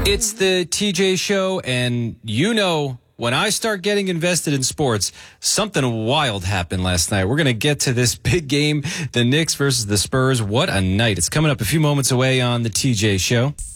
It's the TJ Show, and you know, when I start getting invested in sports, something wild happened last night. We're going to get to this big game, the Knicks versus the Spurs. What a night. It's coming up a few moments away on the TJ Show.